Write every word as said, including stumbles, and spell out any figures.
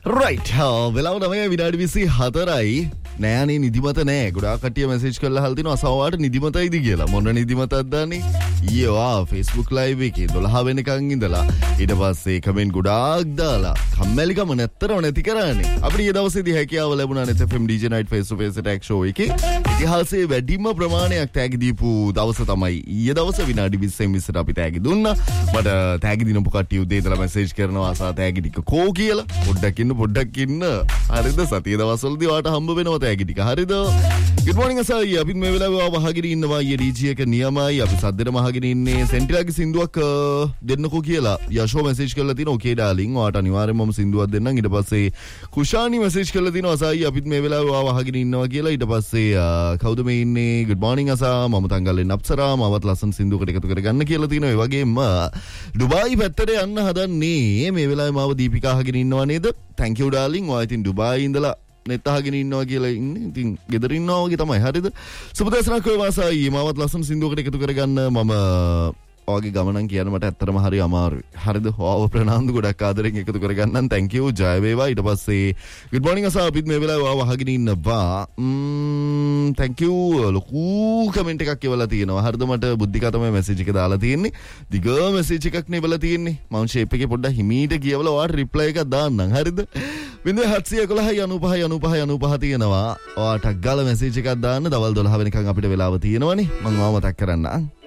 right වෙලාව නවය විනාඩි විසිහතරයි නෑනේ නිදිමත නෑ ගොඩාක් කට්ටිය මැසේජ් කරලා අහලා තිනවා අසවාට නිදිමතයිද කියලා මොන නිදිමතක්ද දන්නේ ඊයේ වා Facebook live එකේ දොළහ වෙනකන් ඉඳලා ඊට පස්සේ කමෙන්ට් ගොඩාක් දාලා කම්මැලිකම නැත්තරම නැති කරානේ අපිට ඊයේ දවසේදී හැකියාව ලැබුණා net F M D J night face to face attack show එකේ ඉතිහාසයේ වැඩිම ප්‍රමාණයක් tag දීපු දවස තමයි ඊයේ දවසේ විනාඩි විස්සෙන් විස්සට අපි tag දුන්නා මට tag දිනපු කට්ටිය උදේ ඉඳලා මැසේජ් කරනවා අසා tag ටික කෝ කියලා පොඩ්ඩක් ඉන්න පොඩ්ඩක් ඉන්න හරිද සතිය දවස්වලදී ඔයාට හම්බ වෙනවා tag ටික හරිද good morning අසයි අපි මේ වෙලාවේ ආව වහගෙන ඉන්නවා ඊයේ D J එක නියමයි අපි සද්දෙට මහගෙන ඉන්නේ සෙන්ටිලාගේ සින්දුවක් දෙන්නකෝ කියලා යෂෝ මැසේජ් කරලා තිනවා okay darling ඔයාට අනිවාර්යෙන්ම මම සින්දුවක් දෙන්නම් ඊට පස්සේ කුෂානි මැසේජ් කරලා තිනවා අසයි අපි මේ වෙලාවේ ආව වහගෙන ඉන්නවා කියලා ඊට පස්සේ කවුද මේ ඉන්නේ good morning අසා මම තංගල්ලෙන් අප්සරා මමත් ලස්සන සින්දුවකට එකතු කරගන්න කියලා තිනවා ඒ වගේම ඩුබායි පැත්තට යන්න හදන්නේ මේ වෙලාවේ මාව දීපිකා අහගෙන ඉන්නවා නේද thank you darling ඔයා ඉතින් ඩුබායි ඉඳලා නෙත් අහගෙන ඉන්නවා කියලා ඉන්නේ ඉතින් ගෙදර ඉන්නවා වගේ තමයි හරිද සුබදේශනා කෝවාසයි මාවත් ලස්සන සින්දුවකට එකතු කරගන්න මම ඔයාගේ ගමනන් කියන්න මට ඇත්තටම හරි අමාරුයි හරිද ඔයාව ප්‍රනාන්දු ගොඩක් ආදරෙන් එකතු කරගන්නම් thank you ජය වේවා ඊට පස්සේ good morning අසා අපිත් මේ වෙලාවේ ඔයාව අහගෙන ඉන්නවා ම්ම් thank you ලොකු කමෙන්ට් එකක් එවලා තියෙනවා හරිද මට බුද්ධිකා තමයි මැසේජ් එක දාලා තියෙන්නේ දිග මැසේජ් එකක් නෙවලා තියෙන්නේ මම ෂේප් එකේ පොඩ්ඩක් හිමීට කියවලා ඔයාට රිප්ලයි එකක් දාන්නම් හරිද වින්දේ හත්සිය එකොළහයි අනූපහයි අනූපහයි අනූපහ තියෙනවා ඔයාට ගාලා මැසේජ් එකක් දාන්න දවල් දොළහ වෙනකන් අපිට වෙලාව තියෙනවනේ මම ඔයාව මතක් කරන්නම්